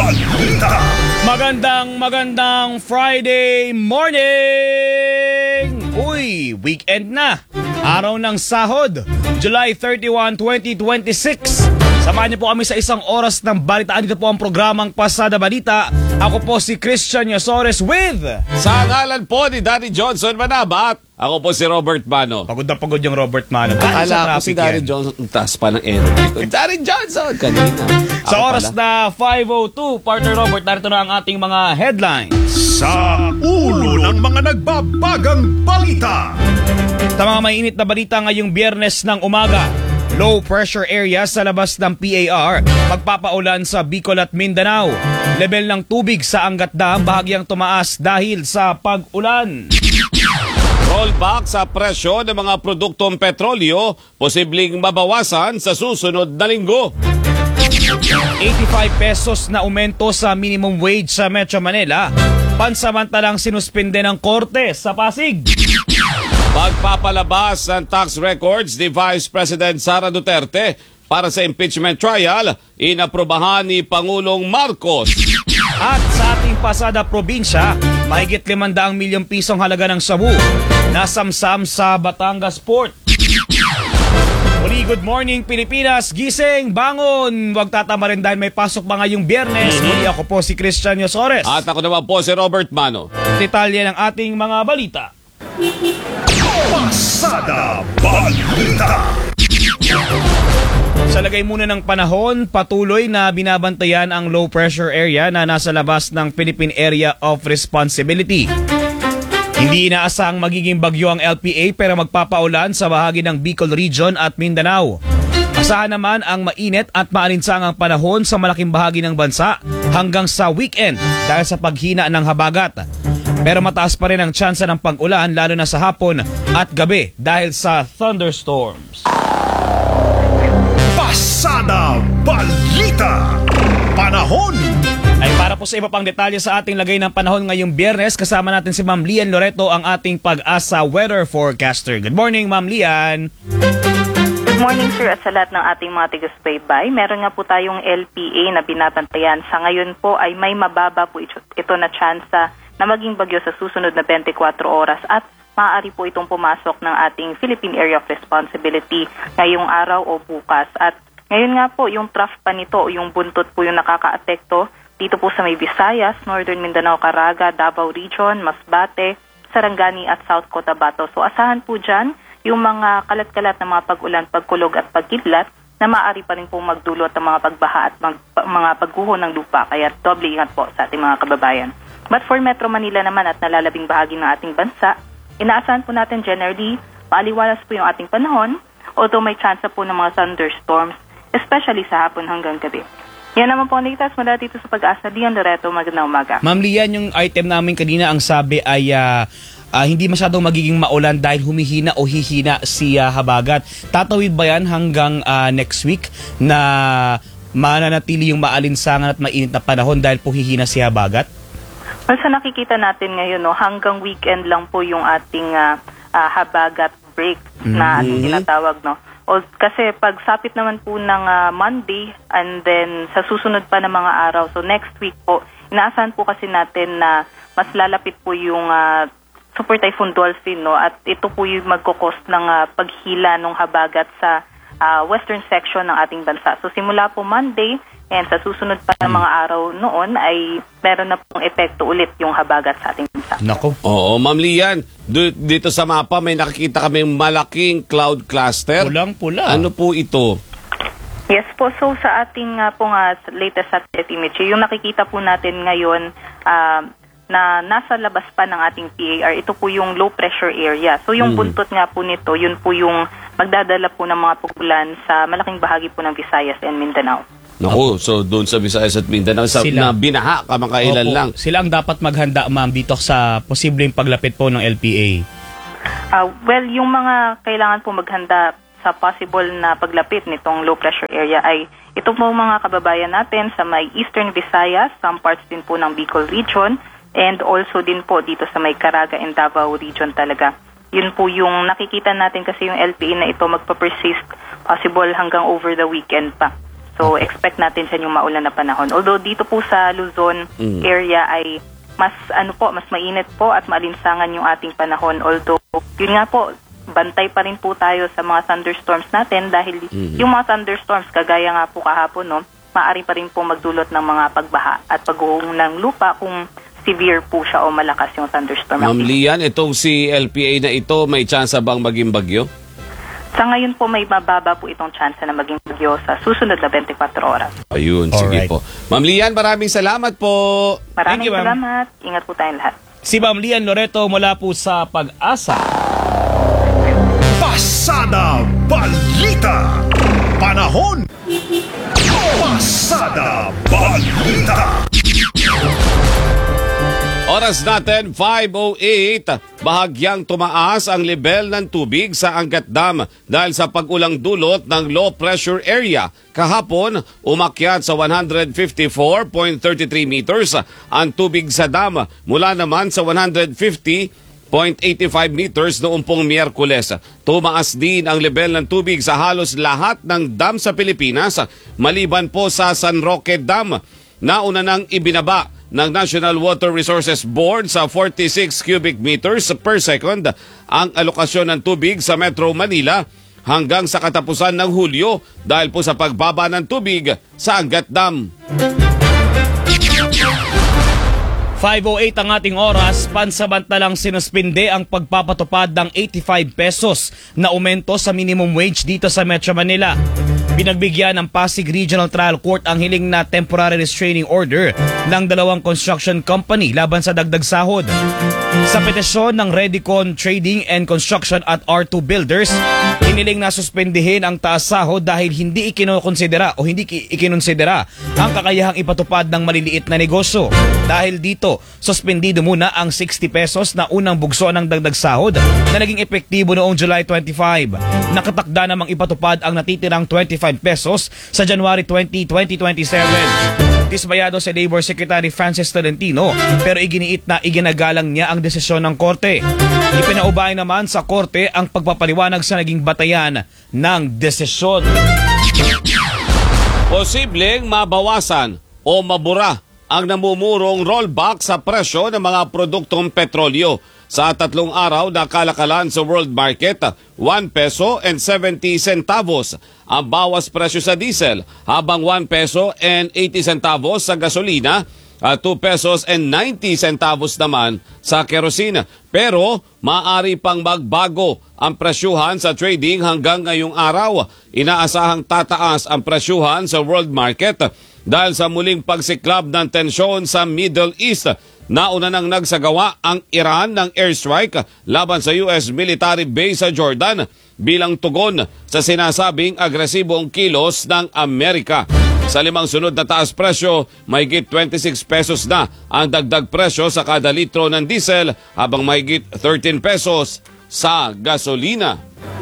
balita. Magandang Friday morning! Uy, weekend na! Araw ng sahod, July 31, 2026. Samahan niyo po kami sa isang oras ng balitaan. Dito po ang programang Pasada Balita. Ako po si Christian Yasores with... Sa ngalan po ni Danny Johnson Manabat, ako po si Robert Mano. Pagod na pagod yung Robert Mano. Akala ko si Danny Johnson, taas pa ng aerobic. Danny Johnson, kanina. Sa oras na 5:02, partner Robert, narito na ang ating mga headlines. Sa ulo ng mga nagbabagang balita. Sa mga mainit na balita ngayong Biyernes ng umaga, low pressure area sa labas ng PAR, magpapaulan sa Bicol at Mindanao. Level ng tubig sa Angat Dam bahagyang tumaas dahil sa pag-ulan. Rollback sa presyo ng mga produktong petrolyo, posibleng mabawasan sa susunod na linggo. 85 pesos na aumento sa minimum wage sa Metro Manila, pansamantalang sinuspinde ng korte sa Pasig. Pagpapalabas ng tax records ni Vice President Sara Duterte para sa impeachment trial, inaprubahan ni Pangulong Marcos. At sa ating pasada probinsya, mahigit 500 milyong pisong halaga ng sabu nasamsam sa Batangas Port. Muli, good morning Pilipinas, gising, bangon, huwag tatama rin dahil may pasok pa ngayong Biyernes. Muli ako po si Christian Yasores. At ako naman po si Robert Mano. Detalye ng ating mga balita. Pasada Balita. Sa lagay muna ng panahon, patuloy na binabantayan ang low pressure area na nasa labas ng Philippine Area of Responsibility. Hindi inaasahang magiging bagyo ang LPA pero magpapaulan sa bahagi ng Bicol Region at Mindanao. Asahan naman ang mainit at maalinsangang panahon sa malaking bahagi ng bansa hanggang sa weekend dahil sa paghina ng habagat. Pero mataas pa rin ang tsansa ng pag-ulan lalo na sa hapon at gabi dahil sa thunderstorms. Pasada Balita. Panahon. Ay para po sa iba pang detalye sa ating lagay ng panahon ngayong Biyernes, kasama natin si Ma'am Lian Loreto, ang ating Pag-asa weather forecaster. Good morning, Ma'am Lian. Good morning, sir, at sa lahat ng ating mga taga-subaybay. Meron nga po tayong LPA na binabantayan. Sa ngayon po ay may mababa po ito na tsansa na maging bagyo sa susunod na 24 oras at maaari po itong pumasok ng ating Philippine Area of Responsibility ngayong araw o bukas. At ngayon nga po, yung trough pa nito, yung buntot po yung nakaka-apekto dito po sa may Visayas, Northern Mindanao, Caraga, Davao Region, Masbate, Sarangani at South Cotabato. So asahan po dyan yung mga kalat-kalat na mga pag-ulan, pagkulog at pagkidlat na maaari pa rin po magdulot ng mga pagbaha at mga pagguho ng lupa. Kaya doble ingat po sa ating mga kababayan. But for Metro Manila naman at nalalabing bahagi ng ating bansa, inaasahan po natin generally, maaliwalas po yung ating panahon, although may chance po ng mga thunderstorms, especially sa hapon hanggang gabi. Yan naman po ang nagtas mula dito sa Pag-asa. Lian Loreto, magandang umaga. Ma'am Lian, yung item namin kanina ang sabi ay hindi masyadong magiging maulan dahil humihina o hihina si habagat. Tatawid ba yan hanggang next week na mananatili yung maalinsangan at mainit na panahon dahil po hihina si habagat? Well, sa nakikita natin ngayon, hanggang weekend lang po yung ating habagat break na ating tinatawag. Kasi pagsapit naman po ng Monday and then sa susunod pa ng mga araw, so next week po, inaasahan po kasi natin na mas lalapit po yung Super Typhoon Dolphin, at ito po yung magkukos ng paghila ng habagat sa western section ng ating bansa. So simula po Monday, and sa susunod pa ng mga araw noon ay meron na pong epekto ulit yung habagat sa ating bansa. Nako. Oo, Ma'am Lian, dito sa mapa may nakikita kami malaking cloud cluster. Pulang-pula. Ano po ito? Yes po, so sa ating pong latest satellite image, yung nakikita po natin ngayon na nasa labas pa ng ating PAR, ito po yung low pressure area. So yung buntot nga po nito, yun po yung magdadala po ng mga pag-ulan sa malaking bahagi po ng Visayas and Mindanao. Naku, so doon sa Visayas at Mindanao na binaha kamakailan lang. Sila ang dapat maghanda, ma'am, dito sa posibleng paglapit po ng LPA. Well, yung mga kailangan po maghanda sa possible na paglapit nitong low pressure area ay ito po mga kababayan natin sa may Eastern Visayas, some parts din po ng Bicol Region, and also din po dito sa may Caraga and Davao Region talaga. Yun po yung nakikita natin kasi yung LPA na ito magpa-persist possible hanggang over the weekend pa. So, expect natin sa yung maulan na panahon. Although, dito po sa Luzon area ay mas mainit po at maalinsangan yung ating panahon. Although, yun nga po, bantay pa rin po tayo sa mga thunderstorms natin dahil yung mga thunderstorms, kagaya nga po kahapon, no, maaari pa rin po magdulot ng mga pagbaha at pagguhong ng lupa kung severe po siya o malakas yung thunderstorm. Ma'am Lian, itong si LPA na ito, may chance bang maging bagyo? Sa ngayon po, may mababa po itong chance na maging bagyo sa susunod na 24 oras. Ayun, sige Alright. po. Ma'am Lian, maraming salamat po. Maraming Thank you, ma'am. salamat. Ingat po tayong lahat. Si Ma'am Lian Loreto mula po sa Pag-asa. Pasada Balita. Panahon. Pasada Balita. Oras natin, 5:08. Bahagyang tumaas ang level ng tubig sa Angat Dam dahil sa pag-ulang dulot ng low pressure area. Kahapon, umakyat sa 154.33 meters ang tubig sa dam mula naman sa 150.85 meters noong pong Miyerkules. Tumaas din ang level ng tubig sa halos lahat ng dam sa Pilipinas, maliban po sa San Roque Dam na una nang ibinaba ng National Water Resources Board sa 46 cubic meters per second ang alokasyon ng tubig sa Metro Manila hanggang sa katapusan ng Hulyo dahil po sa pagbaba ng tubig sa Angat Dam. 5:08 ang ating oras, pansamantalang sinuspinde ang pagpapatupad ng 85 pesos na aumento sa minimum wage dito sa Metro Manila. Pinagbigyan ng Pasig Regional Trial Court ang hiling na temporary restraining order ng dalawang construction company laban sa dagdag sahod. Sa petisyon ng Redicon Trading and Construction at R2 Builders, hiniling na suspendihin ang taas sahod dahil hindi ikinonsidera ang kakayahang ipatupad ng maliliit na negosyo. Dahil dito, suspendido muna ang 60 pesos na unang bugso ng dagdag sahod na naging epektibo noong July 25. Nakatakda namang ipatupad ang natitirang 25 pesos sa January 20, 2027. Dismayado si Labor Secretary Francis Tolentino pero iginiit na iginagalang niya ang desisyon ng korte. Ipinaubay naman sa korte ang pagpapaliwanag sa naging batayan ng desisyon. Posibleng mabawasan o mabura ang namumurong rollback sa presyo ng mga produktong petrolyo. Sa 3 araw na kalakalan sa world market, 1 peso and 70 centavos ang bawas presyo sa diesel, habang 1 peso and 80 centavos sa gasolina at 2 pesos and 90 centavos naman sa kerosene. Pero maaari pang magbago ang presyuhan sa trading hanggang ngayong araw. Inaasahang tataas ang presyuhan sa world market dahil sa muling pagsiklab ng tensyon sa Middle East. Nauna nang nagsagawa ang Iran ng airstrike laban sa US military base sa Jordan bilang tugon sa sinasabing agresibong kilos ng Amerika. Sa 5 sunod na taas presyo, mahigit 26 pesos na ang dagdag presyo sa kada litro ng diesel habang mahigit 13 pesos sa gasolina.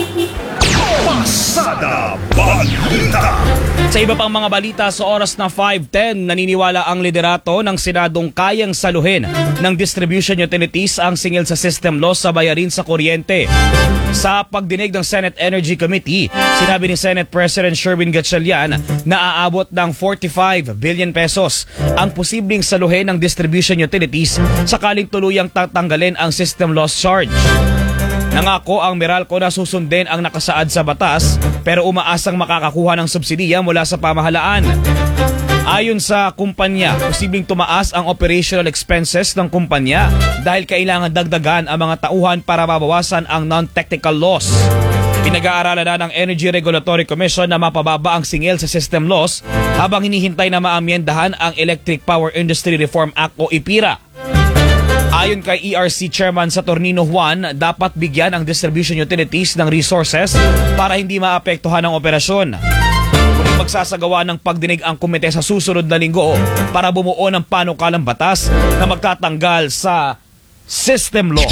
Pasada Balita. Sa iba pang mga balita sa oras na 5:10, naniniwala ang liderato ng Senadong kayang saluhin ng distribution utilities ang singil sa system loss sa bayarin sa kuryente. Sa pagdinig ng Senate Energy Committee, sinabi ni Senate President Sherwin Gatchalian na aabot ng 45 billion pesos ang posibleng saluhin ng distribution utilities sakaling tuluyang tatanggalin ang system loss charge. Nangako ang Meralco na susundin ang nakasaad sa batas pero umaasang makakakuha ng subsidiya mula sa pamahalaan. Ayon sa kumpanya, posibleng tumaas ang operational expenses ng kumpanya dahil kailangan dagdagan ang mga tauhan para mabawasan ang non-technical loss. Pinag-aaralan na ng Energy Regulatory Commission na mapababa ang singil sa system loss habang hinihintay na maamyendahan ang Electric Power Industry Reform Act o IPIRA. Ayon kay ERC Chairman Saturnino Juan, dapat bigyan ang distribution utilities ng resources para hindi maapektuhan ang operasyon. Muling magsasagawa ng pagdinig ang komite sa susunod na linggo para bumuo ng panukalang batas na magtatanggal sa system loss.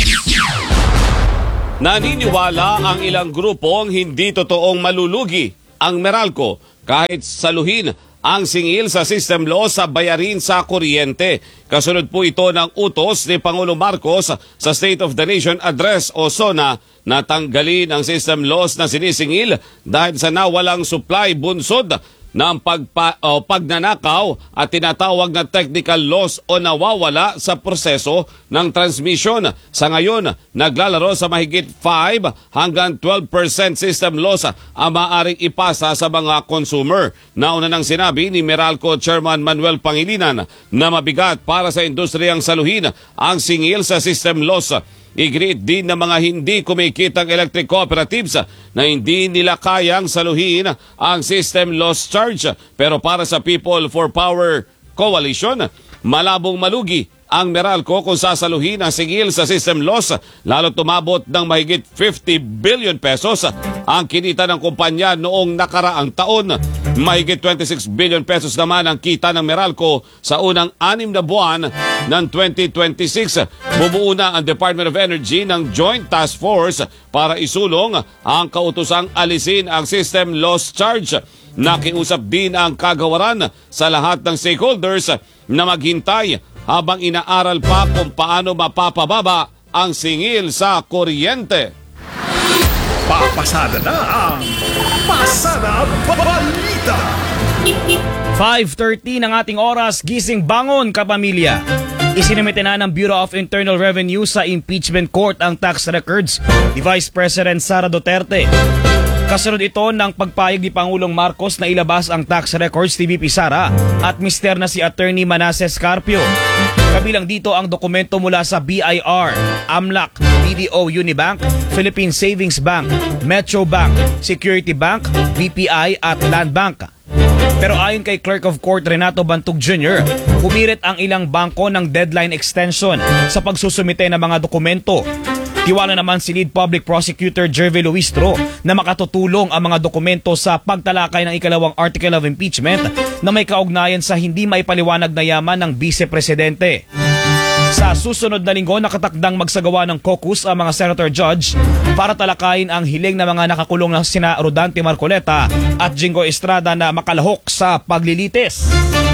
Naniniwala ang ilang grupong hindi totoong malulugi ang Meralco kahit saluhin ang singil sa system loss sa bayarin sa kuryente. Kasunod po ito ng utos ni Pangulong Marcos sa State of the Nation Address o SONA na tanggalin ang system loss na sinisingil dahil sa nawalang supply bunsod ng pagnanakaw at tinatawag na technical loss o nawawala sa proseso ng transmission. Sa ngayon, naglalaro sa mahigit 5 hanggang 12% system loss ang maaaring ipasa sa mga consumer. Nauna nang sinabi ni Meralco Chairman Manuel Pangilinan na mabigat para sa industriyang saluhin ang singil sa system loss. Iginiit din ng mga hindi kumikitang electric cooperatives na hindi nila kayang saluhin ang system loss charge. Pero para sa People for Power Coalition, malabong malugi ang Meralco kung sasaluhin ang singil sa system loss, lalo tumabot ng mahigit 50 billion pesos ang kinita ng kumpanya noong nakaraang taon. Mahigit 26 billion pesos naman ang kita ng Meralco sa unang 6 na buwan ng 2026. Bumuo na ang Department of Energy ng Joint Task Force para isulong ang kautusang alisin ang system loss charge. Nakiusap din ang kagawaran sa lahat ng stakeholders na maghintay habang inaaral pa kung paano mapapababa ang singil sa kuryente. Papasada na ang Pasada Balita. 5:30 ng ating oras, gising bangon kapamilya. Isinumite na ng Bureau of Internal Revenue sa impeachment court ang tax records ni Vice President Sara Duterte. Kasunod ito ng pagpayag ni Pangulong Marcos na ilabas ang tax records ni VP Sara at mister na si Attorney Manasseh Scarpio. Kabilang dito ang dokumento mula sa BIR, AMLAC, BDO Unibank, Philippine Savings Bank, Metro Bank, Security Bank, BPI at Land Bank. Pero ayon kay Clerk of Court Renato Bantug Jr., humirit ang ilang bangko ng deadline extension sa pagsusumite ng mga dokumento. Tiwala naman si Lead Public Prosecutor Jervy Luistro na makatutulong ang mga dokumento sa pagtalakay ng ikalawang article of impeachment na may kaugnayan sa hindi maipaliwanag na yaman ng Vice Presidente. Sa susunod na linggo, nakatakdang magsagawa ng caucus ang mga senator judge para talakayin ang hiling ng mga nakakulong na sina Rodante Marcoleta at Jingo Estrada na makalahok sa paglilitis.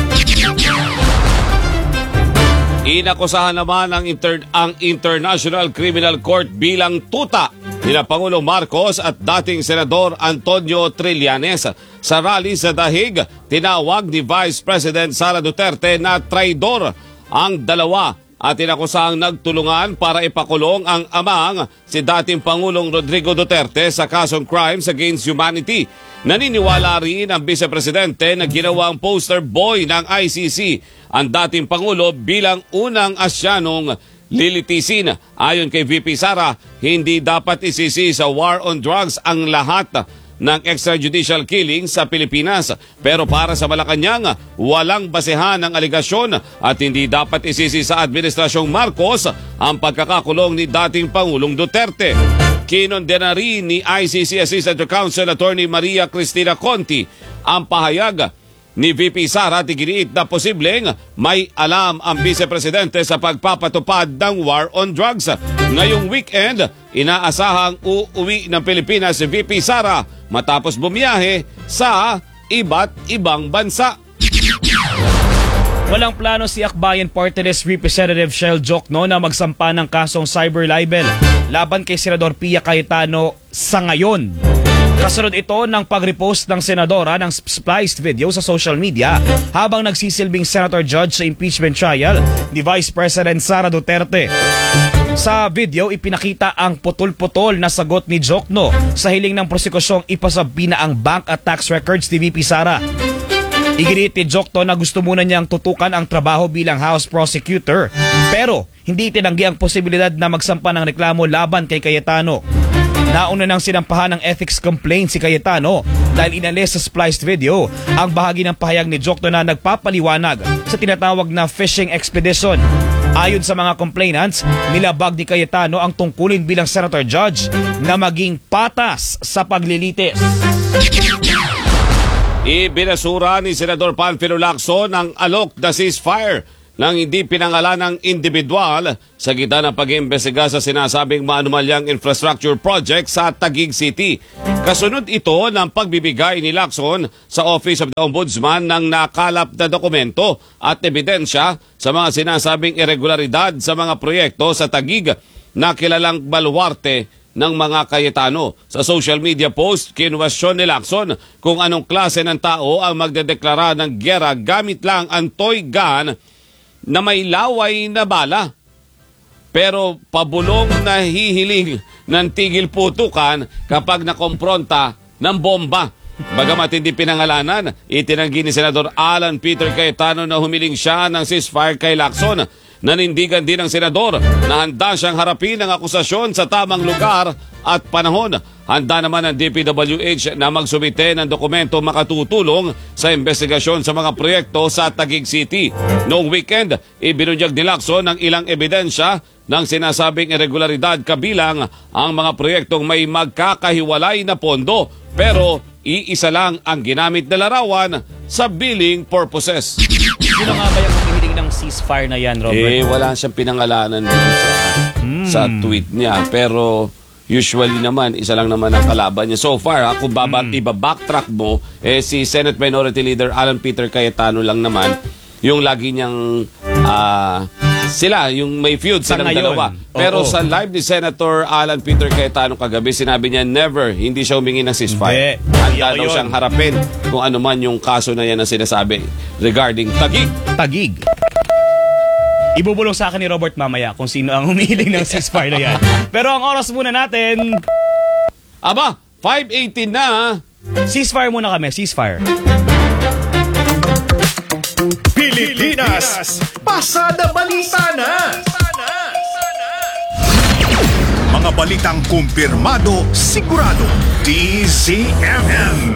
Inakusahan naman ang International Criminal Court bilang tuta ni Pangulong Marcos at dating Senador Antonio Trillanes. Sa rally sa Dahig, tinawag ni Vice President Sara Duterte na traidor ang dalawa at inakusahang nagtulungan para ipakulong ang amang si dating Pangulong Rodrigo Duterte sa kasong crimes against humanity. Naniniwala rin ang Vice Presidente na ginawang poster boy ng ICC ang dating Pangulo bilang unang Asyanong lilitisin. Ayon kay VP Sara, hindi dapat isisi sa war on drugs ang lahat ng extrajudicial killing sa Pilipinas. Pero para sa Malacanang, walang basehan ng aligasyon at hindi dapat isisi sa Administrasyong Marcos ang pagkakakulong ni dating Pangulong Duterte. Kinondena rin ni ICC Assistant to Counsel Attorney Maria Cristina Conti ang pahayag ni VP Sara at iginiit na posibleng may alam ang Vice Presidente sa pagpapatupad ng war on drugs. Ngayong weekend, inaasahang uuwi ng Pilipinas si VP Sara matapos bumiyahe sa iba't ibang bansa. Walang plano si Akbayan Party List Representative Shell Jokno na magsampa ng kasong cyber libel laban kay Senador Pia Cayetano sa ngayon. Kasunod ito ng pag-repost ng senadora ng spliced video sa social media habang nagsisilbing senator judge sa impeachment trial ni Vice President Sara Duterte. Sa video, ipinakita ang putol-putol na sagot ni Jokno sa hiling ng prosekusyong ipasabi na ang bank at tax records ni VP Sara. Iginiit ni Jokno na gusto muna niyang tutukan ang trabaho bilang House Prosecutor pero hindi tinanggi ang posibilidad na magsampa ng reklamo laban kay Cayetano. Nauna nang sinampahan ng ethics complaint si Cayetano dahil inalis sa spliced video ang bahagi ng pahayag ni Jokno na nagpapaliwanag sa tinatawag na fishing expedition. Ayon sa mga complainants, nilabag ni Cayetano ang tungkulin bilang senator judge na maging patas sa paglilitis. Ibinasura ni Senador Panfilo Lacson ang alok na ceasefire nang hindi pinangalan ng individual sa gitna ng pag-iimbestiga sa sinasabing maanumalyang infrastructure project sa Taguig City. Kasunod ito ng pagbibigay ni Lacson sa Office of the Ombudsman ng nakalap na dokumento at ebidensya sa mga sinasabing irregularidad sa mga proyekto sa Taguig na kilalang baluarte ng mga Cayetano. Sa social media post, kinwestiyon ni Lacson kung anong klase ng tao ang magdedeklara ng gyera gamit lang ang toy gun na may laway na bala. Pero pabulong na hihiling ng tigil putukan kapag nakompronta ng bomba. Bagamat hindi pinangalanan, itinanggi ni Senador Alan Peter Cayetano na humiling siya ng ceasefire kay Lacson. Nanindigan din ng senador na handa siyang harapin ang akusasyon sa tamang lugar at panahon. Handa naman ang DPWH na magsumite ng dokumento makatutulong sa investigasyon sa mga proyekto sa Taguig City. Noong weekend, ibinunyag ni Lacson ng ilang ebidensya ng sinasabing irregularidad kabilang ang mga proyektong may magkakahiwalay na pondo pero iisa lang ang ginamit na larawan sa billing purposes. Sino nga ba yung humihiling ng ceasefire na yan, Robert? Wala siyang pinangalanan dun sa tweet niya. Pero usually naman, isa lang naman ang kalaban niya. So far, kung iba-backtrack mo, si Senate Minority Leader Alan Peter Cayetano lang naman, yung lagi niyang sila, yung may feud silang dalawa. Pero sa live ni Senator Alan Peter Cayetano kagabi, sinabi niya never, hindi siya humingi ng ceasefire. Handa daw siyang harapin kung ano man yung kaso na yan na sinasabi regarding Taguig. Taguig. Ibubulong sa akin ni Robert mamaya kung sino ang humihiling ng ceasefire na yan. Pero ang oras muna natin, Aba, 5:18 na. ceasefire muna kami, ceasefire. Pilipinas, pasada balita na! Mga balitang kumpirmado, sigurado, DZMM.